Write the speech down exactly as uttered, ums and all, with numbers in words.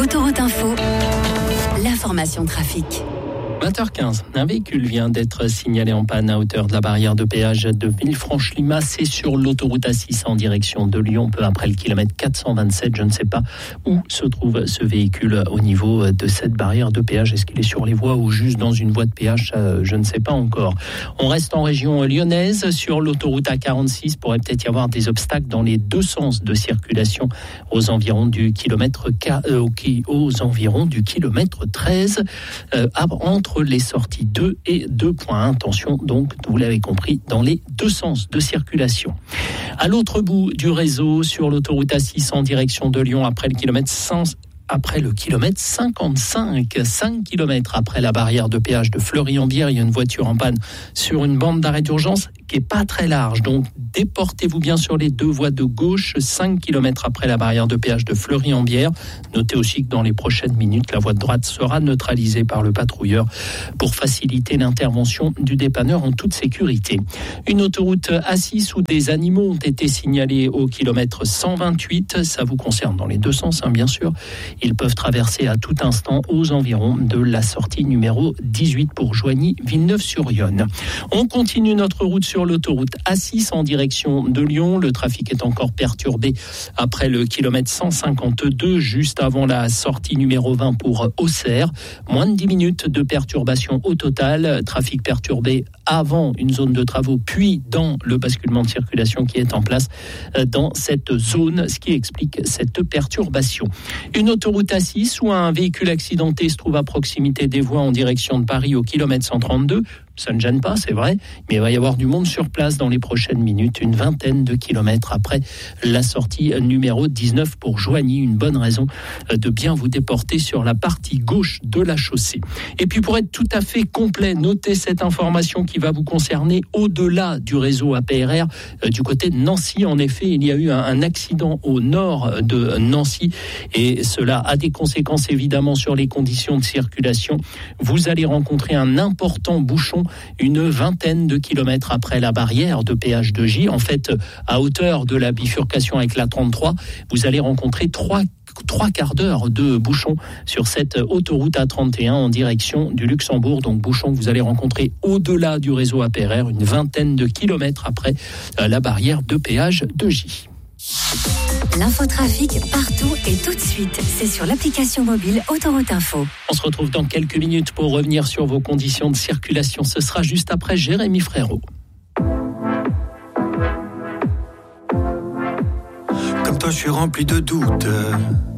Autoroute Info, l'information trafic. vingt heures quinze, un véhicule vient d'être signalé en panne à hauteur de la barrière de péage de Villefranche-Limas. C'est sur l'autoroute A six en direction de Lyon, peu après le kilomètre quatre cent vingt-sept. Je ne sais pas où se trouve ce véhicule au niveau de cette barrière de péage. Est-ce qu'il est sur les voies ou juste dans une voie de péage? Je ne sais pas encore. On reste en région lyonnaise. Sur l'autoroute A quarante-six, il pourrait peut-être y avoir des obstacles dans les deux sens de circulation aux environs du kilomètre, euh, aux environs du kilomètre treize, euh, entre les sorties deux et deux point un. Attention donc, vous l'avez compris, dans les deux sens de circulation. À l'autre bout du réseau, sur l'autoroute A six en direction de Lyon, après le kilomètre cent, après le kilomètre cinquante-cinq, cinq kilomètres après la barrière de péage de Fleury-en-Bière, il y a une voiture en panne sur une bande d'arrêt d'urgence qui n'est pas très large. Donc, déportez-vous bien sur les deux voies de gauche, cinq kilomètres après la barrière de péage de Fleury-en-Bière. Notez aussi que dans les prochaines minutes, la voie de droite sera neutralisée par le patrouilleur pour faciliter l'intervention du dépanneur en toute sécurité. Une autoroute A six où des animaux ont été signalés au kilomètre cent vingt-huit. Ça vous concerne dans les deux sens, hein, bien sûr. Ils peuvent traverser à tout instant aux environs de la sortie numéro dix-huit pour Joigny-Villeneuve-sur-Yonne. On continue notre route sur l'autoroute A six en direction de Lyon. Le trafic est encore perturbé après le kilomètre cent cinquante-deux, juste avant la sortie numéro vingt pour Auxerre. Moins de dix minutes de perturbation au total. Trafic perturbé avant une zone de travaux, puis dans le basculement de circulation qui est en place dans cette zone, ce qui explique cette perturbation. Une autoroute A six où un véhicule accidenté se trouve à proximité des voies en direction de Paris au kilomètre cent trente-deux. Ça ne gêne pas, c'est vrai, mais il va y avoir du monde sur place dans les prochaines minutes, une vingtaine de kilomètres après la sortie numéro dix-neuf pour Joigny. Une bonne raison de bien vous déporter sur la partie gauche de la chaussée. Et puis pour être tout à fait complet, notez cette information qui va vous concerner au-delà du réseau A P R R, euh, du côté de Nancy. En effet, il y a eu un, un accident au nord de Nancy et cela a des conséquences évidemment sur les conditions de circulation. Vous allez rencontrer un important bouchon une vingtaine de kilomètres après la barrière de péage de J. En fait, à hauteur de la bifurcation avec la trente-trois, vous allez rencontrer trois trois quarts d'heure de bouchon sur cette autoroute A trente et un en direction du Luxembourg. Donc bouchon que vous allez rencontrer au-delà du réseau A P R R, une vingtaine de kilomètres après la barrière de péage de J. L'infotrafic partout et tout de suite, c'est sur l'application mobile Autoroute Info. On se retrouve dans quelques minutes pour revenir sur vos conditions de circulation. Ce sera juste après Jérémy Frérot. Comme toi, je suis rempli de doutes.